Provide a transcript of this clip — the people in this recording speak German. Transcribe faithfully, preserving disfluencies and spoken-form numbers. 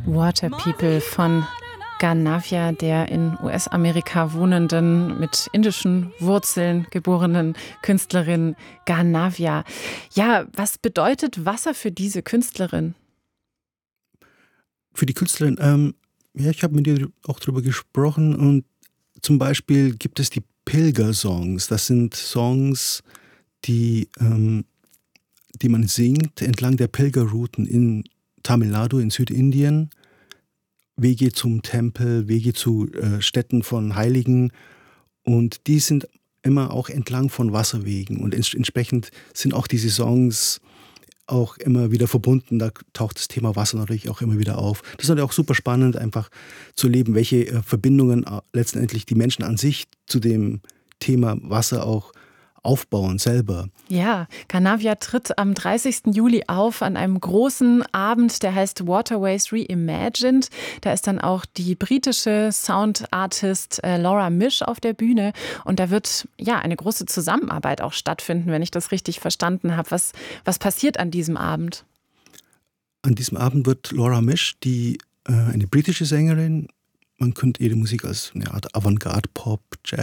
Water People von Ganavia, der in U S-Amerika wohnenden, mit indischen Wurzeln geborenen Künstlerin Ganavia. Ja, was bedeutet Wasser für diese Künstlerin? Für die Künstlerin, ähm, ja, ich habe mit ihr auch drüber gesprochen und zum Beispiel gibt es die Pilger-Songs. Das sind Songs, die, ähm, die man singt entlang der Pilgerrouten in Tamil Nadu in Südindien. Wege zum Tempel, Wege zu äh, Stätten von Heiligen, und die sind immer auch entlang von Wasserwegen, und ents- entsprechend sind auch diese Songs auch immer wieder verbunden. Da taucht das Thema Wasser natürlich auch immer wieder auf. Das ist natürlich auch super spannend, einfach zu leben, welche äh, Verbindungen äh, letztendlich die Menschen an sich zu dem Thema Wasser auch aufbauen selber. Ja, Ganavia tritt am dreißigsten Juli auf an einem großen Abend, der heißt Waterways Reimagined. Da ist dann auch die britische Sound-Artist äh, Laura Mish auf der Bühne, und da wird ja eine große Zusammenarbeit auch stattfinden, wenn ich das richtig verstanden habe. Was, was passiert an diesem Abend? An diesem Abend wird Laura Mish, die äh, eine britische Sängerin, man könnte ihre Musik als eine Art Avantgarde-Pop, Jazz